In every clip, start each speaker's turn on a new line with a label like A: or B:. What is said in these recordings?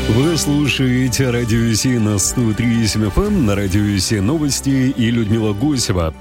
A: Вы слушаете Радио Си на 103.7 FM, на Радио Си новости и Людмила Гусева.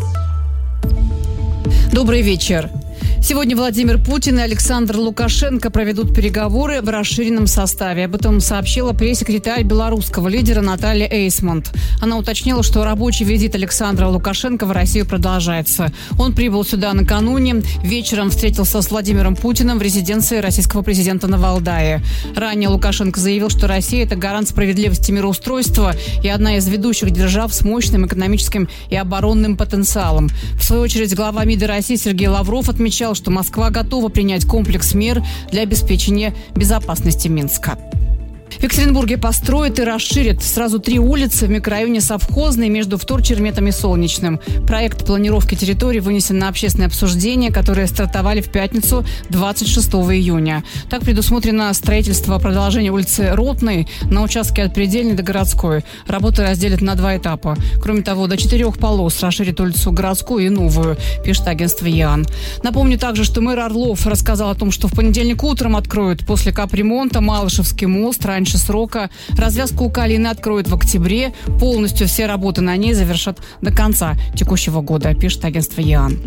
B: Добрый вечер. Сегодня Владимир Путин и Александр Лукашенко проведут переговоры в расширенном составе. Об этом сообщила пресс-секретарь белорусского лидера Наталья Эйсмонт. Она уточнила, что рабочий визит Александра Лукашенко в Россию продолжается. Он прибыл сюда накануне, вечером встретился с Владимиром Путиным в резиденции российского президента на Валдае. Ранее Лукашенко заявил, что Россия – это гарант справедливости мироустройства и одна из ведущих держав с мощным экономическим и оборонным потенциалом. В свою очередь, глава МИДа России Сергей Лавров отмечал, что Москва готова принять комплекс мер для обеспечения безопасности Минска. В Екатеринбурге построят и расширят сразу 3 улицы в микрорайоне Совхозной между Вторчерметом и Солнечным. Проект планировки территории вынесен на общественное обсуждение, которое стартовали в пятницу 26 июня. Так предусмотрено строительство продолжения улицы Ротной на участке от Предельной до Городской. Работы разделят на 2 этапа. Кроме того, до 4 полос расширит улицу Городскую и Новую, пишет агентство ЯН. Напомню также, что мэр Орлов рассказал о том, что в понедельник утром откроют после капремонта Малышевский мост раньше срока. Развязку у Калины откроют в октябре. Полностью все работы на ней завершат до конца текущего года, пишет агентство ЯН.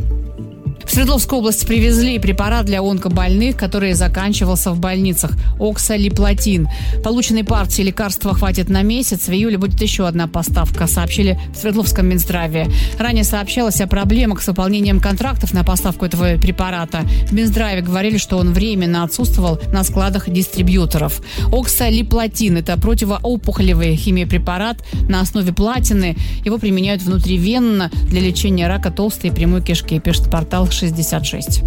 B: В Свердловскую область привезли препарат для онкобольных, который заканчивался в больницах – оксалиплатин. Полученной партии лекарства хватит на месяц. В июле будет еще одна поставка, сообщили в Свердловском Минздраве. Ранее сообщалось о проблемах с выполнением контрактов на поставку этого препарата. В Минздраве говорили, что он временно отсутствовал на складах дистрибьюторов. Оксалиплатин – это противоопухолевый химиопрепарат на основе платины. Его применяют внутривенно для лечения рака толстой и прямой кишки, пишет портал 66.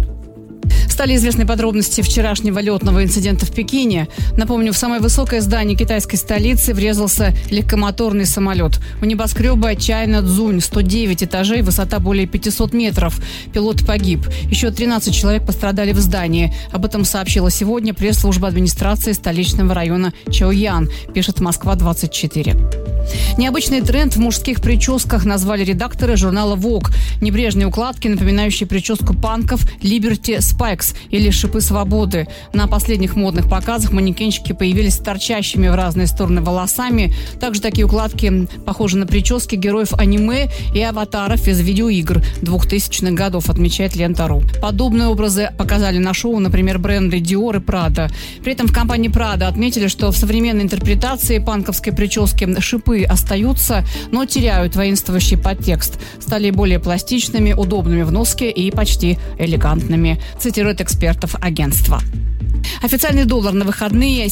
B: Стали известны подробности вчерашнего летного инцидента в Пекине. Напомню, в самое высокое здание китайской столицы врезался легкомоторный самолет. У небоскреба Чайна Цзунь, 109 этажей, высота более 500 метров. Пилот погиб. Еще 13 человек пострадали в здании. Об этом сообщила сегодня пресс-служба администрации столичного района Чаоян, пишет Москва-24. Необычный тренд в мужских прическах назвали редакторы журнала Vogue. Небрежные укладки, напоминающие прическу панков Liberty Spikes или шипы свободы. На последних модных показах манекенщики появились с торчащими в разные стороны волосами. Также такие укладки похожи на прически героев аниме и аватаров из видеоигр 2000-х годов, отмечает Лента.ру. Подобные образы показали на шоу, например, бренды Dior и Prada. При этом в компании Prada отметили, что в современной интерпретации панковской прически шипы остаются, но теряют воинствующий подтекст. Стали более пластичными, удобными в носке и почти элегантными, цитирует экспертов агентства. Официальный доллар на выходные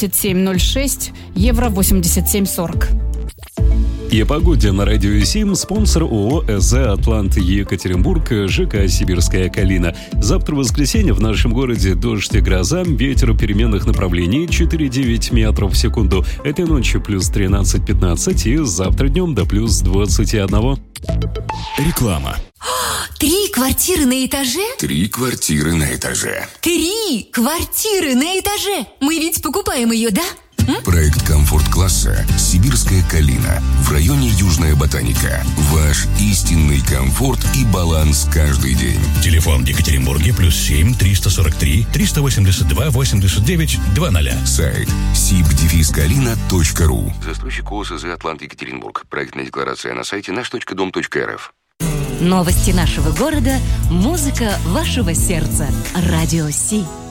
B: 77.06, евро 87.40.
A: И о погоде на Радио Сим. Спонсор ООО «ЭЗ Атлант Екатеринбург», ЖК «Сибирская Калина». Завтра, воскресенье, в нашем городе дождь и гроза, ветер переменных направлений 4,9 метров в секунду. Этой ночью плюс 13-15 и завтра днем до плюс 21.
C: Реклама.
D: 3 квартиры на этаже?
C: 3 квартиры на этаже.
D: 3 квартиры на этаже! Мы ведь покупаем ее, да?
C: Проект комфорт-класса «Сибирская Калина» в районе Южная Ботаника. Ваш истинный комфорт и баланс каждый день.
E: Телефон в Екатеринбурге +7 343 382 89 00.
C: Сайт sib-kalina.ru.
F: Застройщик ООО «ЭЗ Атлант Екатеринбург». Проектная декларация на сайте наш.дом.рф.
D: Новости нашего города, музыка вашего сердца. Радио Си.